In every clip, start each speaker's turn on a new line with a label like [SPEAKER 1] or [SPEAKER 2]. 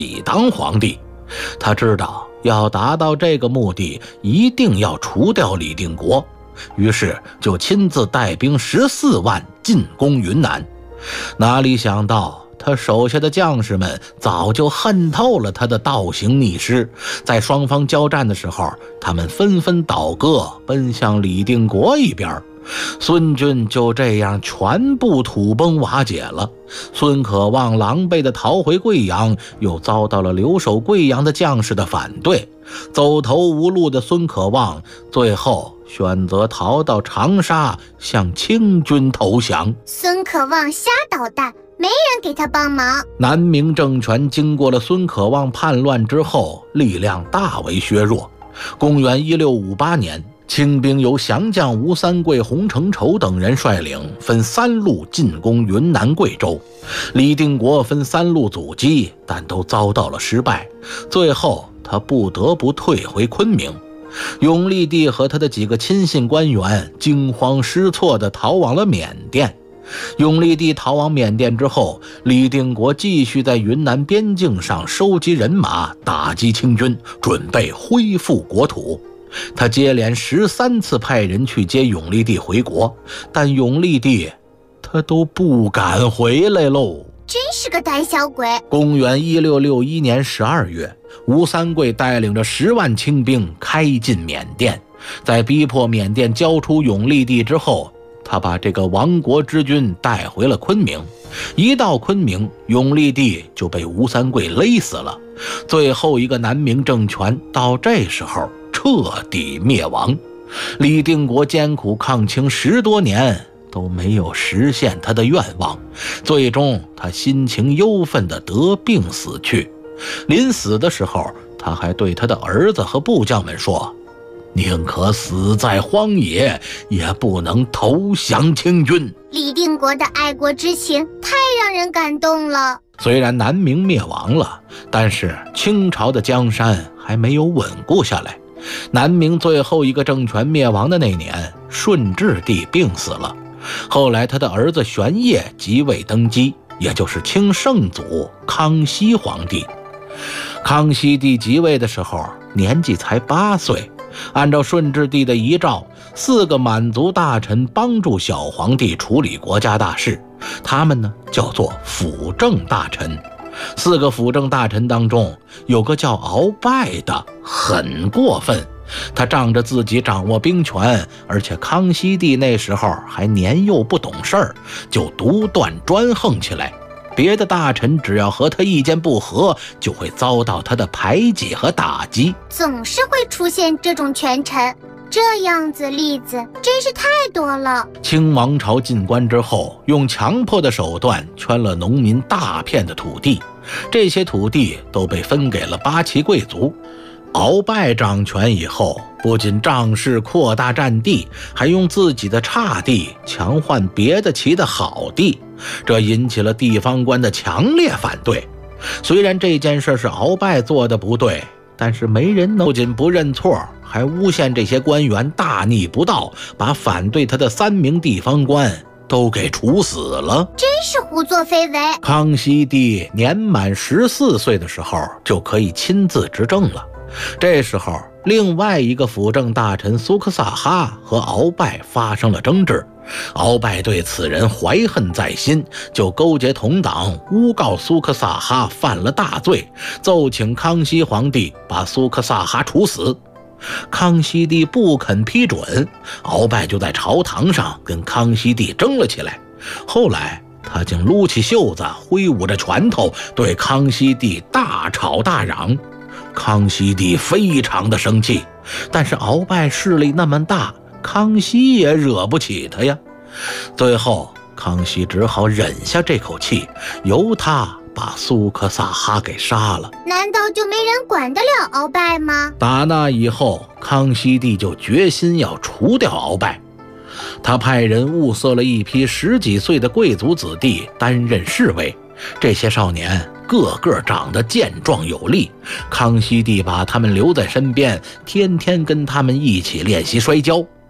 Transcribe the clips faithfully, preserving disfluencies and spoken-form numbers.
[SPEAKER 1] 当皇帝。他知道要达到这个目的，一定要除掉李定国，于是就亲自带兵十四万进攻云南。哪里想到他手下的将士们早就恨透了他的倒行逆施，在双方交战的时候，他们纷纷倒戈奔向李定国一边，孙军就这样全部土崩瓦解了。孙可望狼狈地逃回贵阳，又遭到了留守贵阳的将士的反对。走投无路的孙可望最后选择逃到长沙，向清军投降。
[SPEAKER 2] 孙可望瞎捣蛋，没人给他帮忙。
[SPEAKER 1] 南明政权经过了孙可望叛乱之后，力量大为削弱。公元一六五八年，清兵由降将吴三桂、洪承畴等人率领，分三路进攻云南、贵州。李定国分三路阻击，但都遭到了失败。最后，他不得不退回昆明。永历帝和他的几个亲信官员惊慌失措地逃往了缅甸。永历帝逃往缅甸之后，李定国继续在云南边境上收集人马，打击清军，准备恢复国土。他接连十三次派人去接永历帝回国，但永历帝他都不敢回来喽。
[SPEAKER 2] 真是个胆小鬼。
[SPEAKER 1] 公元一六六一年十二月，吴三桂带领着十万清兵开进缅甸，在逼迫缅甸交出永历帝之后，他把这个亡国之君带回了昆明。一到昆明，永历帝就被吴三桂勒死了。最后一个南明政权到这时候彻底灭亡。李定国艰苦抗清十多年都没有实现他的愿望，最终他心情忧愤地得病死去。临死的时候，他还对他的儿子和部将们说，宁可死在荒野，也不能投降清军。
[SPEAKER 2] 李定国的爱国之情太让人感动了。
[SPEAKER 1] 虽然南明灭亡了，但是清朝的江山还没有稳固下来。南明最后一个政权灭亡的那年，顺治帝病死了。后来他的儿子玄烨即位登基，也就是清圣祖康熙皇帝。康熙帝即位的时候年纪才八岁，按照顺治帝的遗诏，四个满族大臣帮助小皇帝处理国家大事，他们呢叫做辅政大臣。四个辅政大臣当中，有个叫鳌拜的很过分，他仗着自己掌握兵权，而且康熙帝那时候还年幼不懂事儿，就独断专横起来。别的大臣只要和他意见不合，就会遭到他的排挤和打击。
[SPEAKER 2] 总是会出现这种权臣，这样子例子真是太多了。
[SPEAKER 1] 清王朝进关之后，用强迫的手段圈了农民大片的土地，这些土地都被分给了八旗贵族。鳌拜掌权以后，不仅仗势扩大占地，还用自己的差地强换别的旗的好地，这引起了地方官的强烈反对。虽然这件事是鳌拜做的不对，但是没人能不仅不认错，还诬陷这些官员大逆不道，把反对他的三名地方官都给处死了，
[SPEAKER 2] 真是胡作非为。
[SPEAKER 1] 康熙帝年满十四岁的时候就可以亲自执政了。这时候，另外一个辅政大臣苏克萨哈和鳌拜发生了争执，鳌拜对此人怀恨在心，就勾结同党诬告苏克萨哈犯了大罪，奏请康熙皇帝把苏克萨哈处死。康熙帝不肯批准，鳌拜就在朝堂上跟康熙帝争了起来。后来他竟撸起袖子，挥舞着拳头，对康熙帝大吵大嚷。康熙帝非常的生气，但是鳌拜势力那么大，康熙也惹不起他呀。最后康熙只好忍下这口气，由他把苏克萨哈给杀了。
[SPEAKER 2] 难道就没人管得了鳌拜吗？
[SPEAKER 1] 打那以后，康熙帝就决心要除掉鳌拜。他派人物色了一批十几岁的贵族子弟担任侍卫，这些少年个个长得健壮有力，康熙帝把他们留在身边，天天跟他们一起练习摔跤。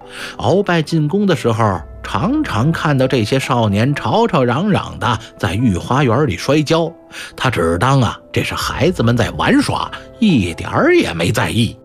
[SPEAKER 1] 鳌拜进宫的时候，常常看到这些少年吵吵嚷嚷的在御花园里摔跤，他只当啊这是孩子们在玩耍，一点儿也没在意。